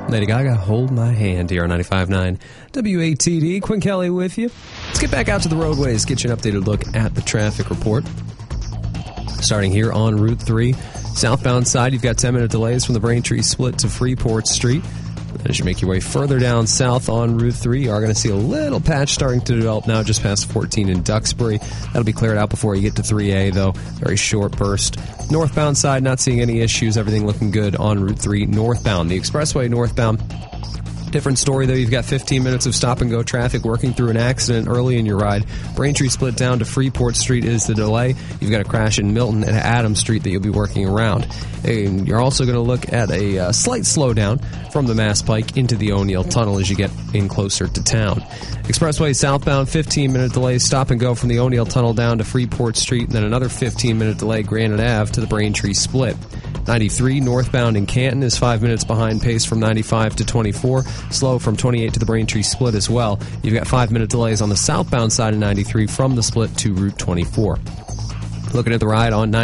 Lady Gaga, Hold My Hand here on 95.9 WATD. Quinn Kelly with you. Let's get back out to the roadways, get you an updated look at the traffic report. Starting here on Route 3, southbound side, you've got 10-minute delays from the Braintree split to Freeport Street. As you make your way further down south on Route 3, you are going to see a little patch starting to develop now just past 14 in Duxbury. That'll be cleared out before you get to 3A, though. Very short burst. Northbound side, not seeing any issues. Everything looking good on Route 3 northbound. The expressway northbound, different story, though. You've got 15 minutes of stop-and-go traffic working through an accident early in your ride. Braintree split down to Freeport Street is the delay. You've got a crash in Milton at Adams Street that you'll be working around. And you're also going to look at a slight slowdown from the Mass Pike into the O'Neill Tunnel as you get in closer to town. Expressway southbound, 15-minute delay, stop-and-go from the O'Neill Tunnel down to Freeport Street, and then another 15-minute delay, Granite Ave to the Braintree split. 93 northbound in Canton is 5 minutes behind pace from 95 to 24. Slow from 28 to the Braintree split as well. You've got 5-minute delays on the southbound side of 93 from the split to Route 24. Looking at the ride on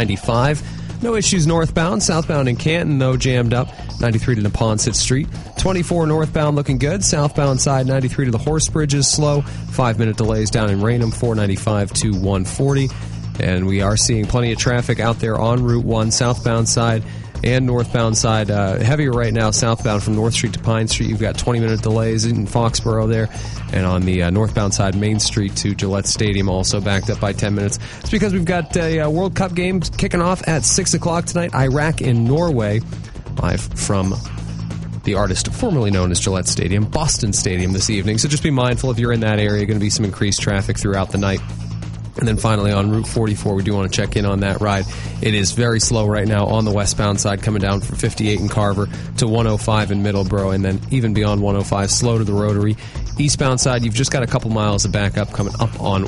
95, no issues northbound. Southbound in Canton, though, jammed up. 93 to Neponset Street. 24 northbound looking good. Southbound side 93 to the Horse Bridge is slow. 5-minute delays down in Raynham, 495 to 140. And we are seeing plenty of traffic out there on Route 1, southbound side and northbound side. Heavier right now southbound from North Street to Pine Street. You've got 20-minute delays in Foxborough there. And on the northbound side, Main Street to Gillette Stadium, also backed up by 10 minutes. It's because we've got a World Cup game kicking off at 6 o'clock tonight. Iraq and Norway, live from the artist formerly known as Gillette Stadium, Boston Stadium this evening. So just be mindful if you're in that area. Going to be some increased traffic throughout the night. And then finally on Route 44, we do want to check in on that ride. It is very slow right now on the westbound side, coming down from 58 in Carver to 105 in Middleborough, and then even beyond 105, slow to the Rotary. Eastbound side, you've just got a couple miles of backup coming up on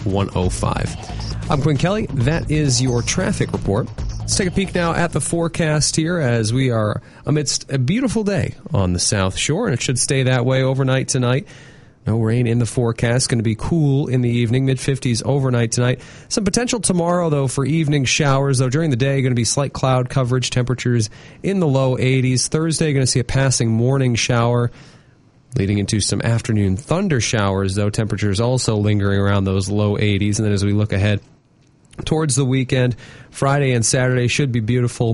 105. I'm Quinn Kelly. That is your traffic report. Let's take a peek now at the forecast here as we are amidst a beautiful day on the South Shore, and it should stay that way overnight tonight. No rain in the forecast. Going to be cool in the evening, mid-50s overnight tonight. Some potential tomorrow, though, for evening showers, though during the day, going to be slight cloud coverage, temperatures in the low 80s. Thursday, going to see a passing morning shower, leading into some afternoon thunder showers, though temperatures also lingering around those low 80s. And then as we look ahead towards the weekend, Friday and Saturday should be beautiful,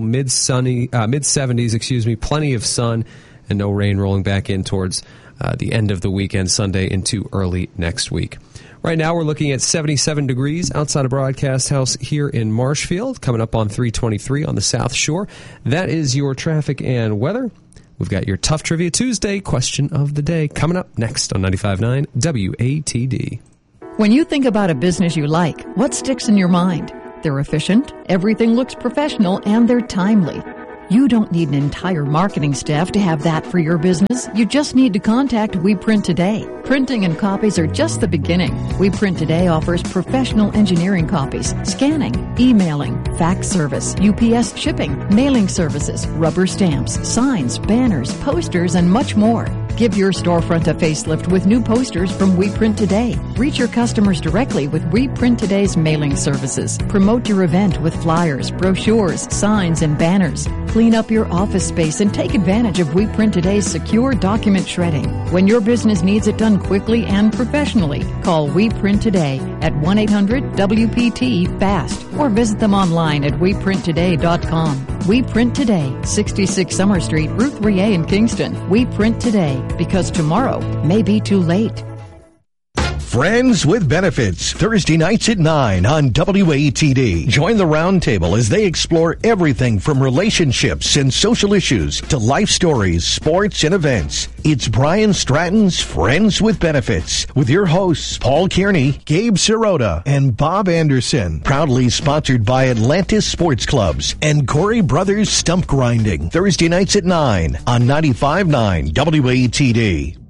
mid-70s, plenty of sun, and no rain rolling back in towards the end of the weekend, Sunday into early next week. Right now, we're looking at 77 degrees outside of Broadcast House here in Marshfield, coming up on 323 on the South Shore. That is your traffic and weather. We've got your Tough Trivia Tuesday question of the day coming up next on 95.9 WATD. When you think about a business you like, what sticks in your mind? They're efficient, everything looks professional, and they're timely. You don't need an entire marketing staff to have that for your business. You just need to contact WePrint Today. Printing and copies are just the beginning. WePrint Today offers professional engineering copies, scanning, emailing, fax service, UPS shipping, mailing services, rubber stamps, signs, banners, posters, and much more. Give your storefront a facelift with new posters from WePrint Today. Reach your customers directly with WePrint Today's mailing services. Promote your event with flyers, brochures, signs, and banners. Clean up your office space and take advantage of WePrint Today's secure document shredding. When your business needs it done quickly and professionally, call WePrint Today at 1-800-WPT-FAST or visit them online at WePrintToday.com. WePrint Today, 66 Summer Street, Route 3A in Kingston. WePrint Today, because tomorrow may be too late. Friends with Benefits, Thursday nights at 9 on WATD. Join the roundtable as they explore everything from relationships and social issues to life stories, sports, and events. It's Brian Stratton's Friends with Benefits with your hosts, Paul Kearney, Gabe Sirota, and Bob Anderson. Proudly sponsored by Atlantis Sports Clubs and Corey Brothers Stump Grinding. Thursday nights at 9 on 95.9 WATD.